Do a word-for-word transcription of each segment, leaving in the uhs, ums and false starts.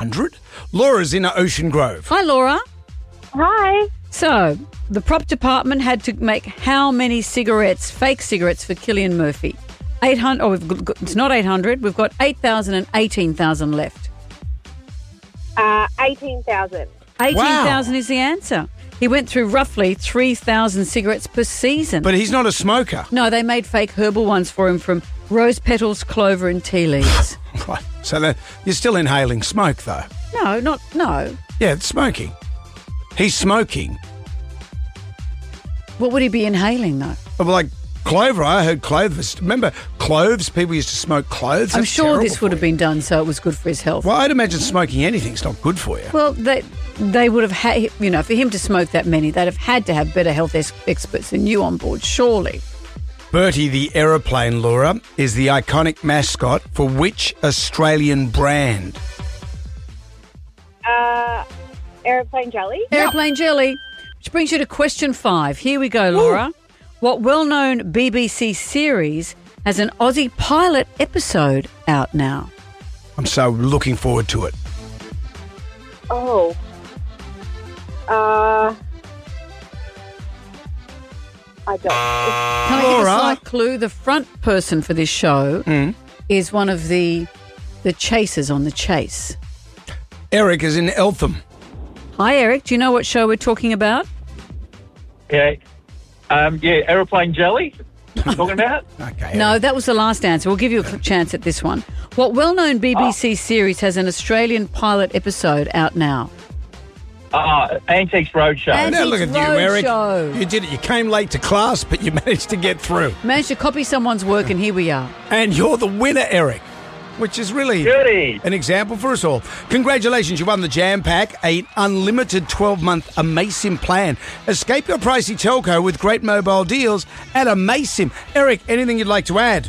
hundred. Laura's in Ocean Grove. Hi, Laura. Hi. So, the prop department had to make how many cigarettes, fake cigarettes, for Cillian Murphy? eight hundred. Oh, we've got, it's not eight hundred. We've got eight thousand and eighteen thousand left. Uh, eighteen thousand. eighteen thousand wow. is the answer. He went through roughly three thousand cigarettes per season. But he's not a smoker. No, they made fake herbal ones for him from rose petals, clover and tea leaves. Right. So that, you're still inhaling smoke, though. No, not, no. Yeah, it's smoking. He's smoking. What would he be inhaling, though? Well, like clover. I heard cloves. Remember cloves? People used to smoke cloves. I'm That's sure this would you. have been done so it was good for his health. Well, I'd imagine smoking anything's not good for you. Well, they, they would have had, you know, for him to smoke that many, they'd have had to have better health ex- experts than you on board, surely. Bertie the aeroplane, Laura, is the iconic mascot for which Australian brand? Uh, aeroplane jelly. Aeroplane jelly. Which brings you to question five. Here we go, Laura. Ooh. What well-known B B C series has an Aussie pilot episode out now? I'm so looking forward to it. Oh. Uh... I don't. Can I give a slight clue? The front person for this show mm. is one of the the chasers on The Chase. Eric is in Eltham. Hi, Eric. Do you know what show we're talking about? Yeah. Um, yeah, aeroplane jelly. You're talking about? Okay. No, that was the last answer. We'll give you a chance at this one. What well-known B B C oh. series has an Australian pilot episode out now? Ah, uh, Antiques Roadshow. Antiques now look at Road you, Eric. Show. You did it. You came late to class, but you managed to get through. Managed to copy someone's work, and here we are. And you're the winner, Eric, which is really Goody. an example for us all. Congratulations, you won the Jam Pack, an unlimited twelve-month Amaysim plan. Escape your pricey telco with great mobile deals at Amaysim. Eric, anything you'd like to add?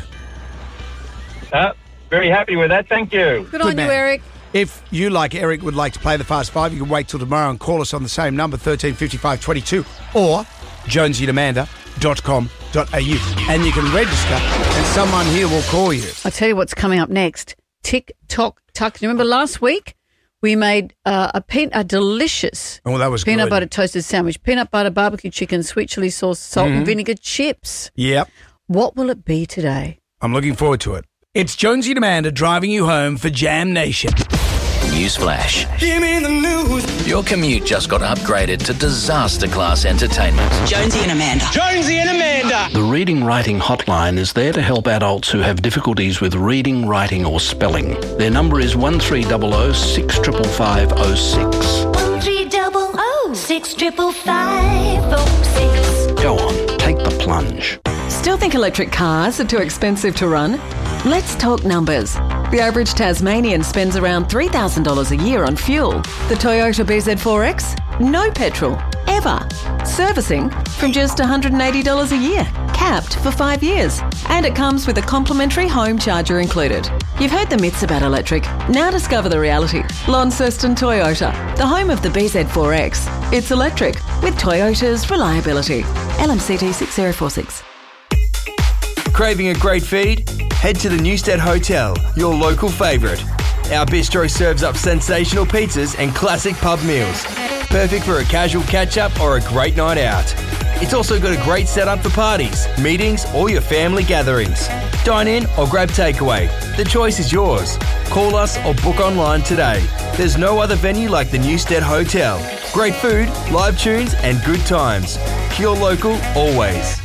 Uh, very happy with that. Thank you. Good, Good on man. you, Eric. If you, like Eric, would like to play the Fast Five, you can wait till tomorrow and call us on the same number, thirteen fifty-five twenty-two, or jonesy and amanda dot com dot a u. And you can register, and someone here will call you. I'll tell you what's coming up next. Tick, tock, tuck. Remember last week we made uh, a, pe- a delicious oh, that was peanut good. butter toasted sandwich, peanut butter, barbecue chicken, sweet chili sauce, salt mm-hmm. and vinegar chips. Yep. What will it be today? I'm looking forward to it. It's Jonesy and Amanda driving you home for Jam Nation. Newsflash. Give me the news. Your commute just got upgraded to disaster class entertainment. Jonesy and Amanda. Jonesy and Amanda. The Reading Writing Hotline is there to help adults who have difficulties with reading, writing or spelling. Their number is one three zero zero six five five zero six. one three zero zero six five five zero six. Go on, take the plunge. Still think electric cars are too expensive to run? Let's talk numbers. The average Tasmanian spends around three thousand dollars a year on fuel. The Toyota B Z four X? No petrol, ever. Servicing from just one hundred eighty dollars a year, capped for five years. And it comes with a complimentary home charger included. You've heard the myths about electric. Now discover the reality. Launceston Toyota, the home of the B Z four X. It's electric with Toyota's reliability. L M C T six zero four six. Craving a great feed? Head to the Newstead Hotel, your local favourite. Our bistro serves up sensational pizzas and classic pub meals. Perfect for a casual catch-up or a great night out. It's also got a great setup for parties, meetings or your family gatherings. Dine in or grab takeaway. The choice is yours. Call us or book online today. There's no other venue like the Newstead Hotel. Great food, live tunes and good times. Pure local always.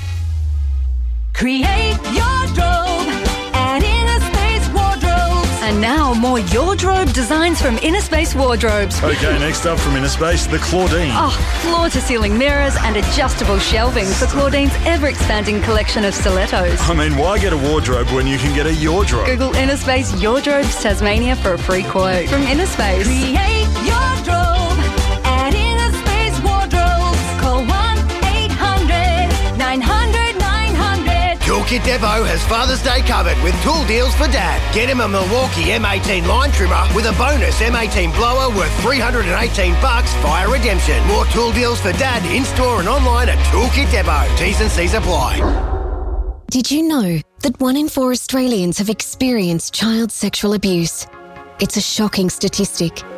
Create your drobe at Inner Space Wardrobes. And now more Your Drobe designs from Inner Space Wardrobes. Okay, next up from Inner Space, the Claudine. Oh, floor-to-ceiling mirrors and adjustable shelving for Claudine's ever-expanding collection of stilettos. I mean, why get a wardrobe when you can get a Your Drobe? Google Inner Space Your Drobes Tasmania for a free quote. From Inner Space. Create your drobe at Inner Space Wardrobes. Call one eight hundred nine hundred nine hundred. Toolkit Depot has Father's Day covered with tool deals for Dad. Get him a Milwaukee M eighteen line trimmer with a bonus M eighteen blower worth three hundred eighteen bucks via redemption. More tool deals for Dad in-store and online at Toolkit Depot. T's and C's apply. Did you know that one in four Australians have experienced child sexual abuse? It's a shocking statistic.